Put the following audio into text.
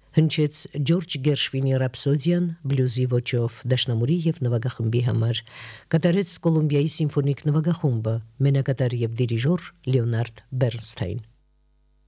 հնչեց Ջորջ Գերշվինի ռապսոդիան բլյուզի ոճով դաշնամուրի եւ նվագախմբի համար, կատարեց Կոլումբիայի սիմֆոնիկ նվագախումբը, մենակատար եւ դիրիժոր Լեոնարդ Բերնստայն։